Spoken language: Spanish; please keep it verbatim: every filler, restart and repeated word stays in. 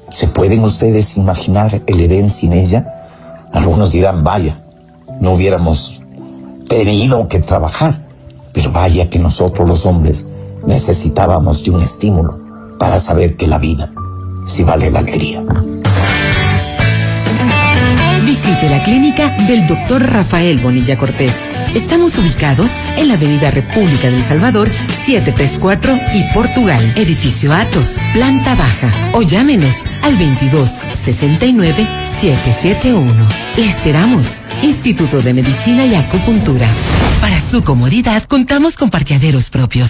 ¿Se pueden ustedes imaginar el Edén sin ella? Algunos dirán, vaya, no hubiéramos tenido que trabajar. Pero vaya que nosotros los hombres necesitábamos de un estímulo para saber que la vida sí vale la alegría. Visite la clínica del doctor Rafael Bonilla Cortés. Estamos ubicados en la avenida República del Salvador, setecientos treinta y cuatro y Portugal, edificio Atos, planta baja. O llámenos al veintidós sesenta y nueve, setecientos setenta y uno. Le esperamos. Instituto de Medicina y Acupuntura. Para su comodidad, contamos con parqueaderos propios.